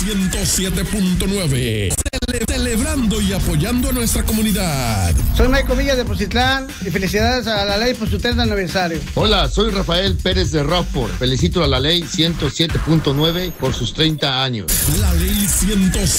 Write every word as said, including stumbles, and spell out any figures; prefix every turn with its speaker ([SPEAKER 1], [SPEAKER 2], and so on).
[SPEAKER 1] ciento siete punto nueve. Cele- celebrando y apoyando a nuestra comunidad.
[SPEAKER 2] Soy Michael Villa de Poncitlán y felicidades a la ley por su treinta aniversario.
[SPEAKER 3] Hola, soy Rafael Pérez de Rockford. Felicito a la ley ciento siete punto nueve por sus treinta años.
[SPEAKER 1] La ley ciento